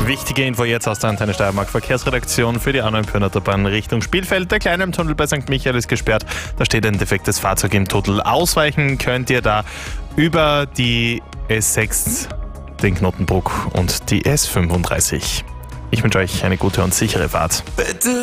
Wichtige Info jetzt aus der Antenne Steiermark Verkehrsredaktion für die A9 Richtung Spielfeld. Der kleine Tunnel bei St. Michael ist gesperrt. Da steht ein defektes Fahrzeug im Tunnel. Ausweichen könnt ihr da über die S6, den Knottenbruck und die S35. Ich wünsche euch eine gute und sichere Fahrt. Bitte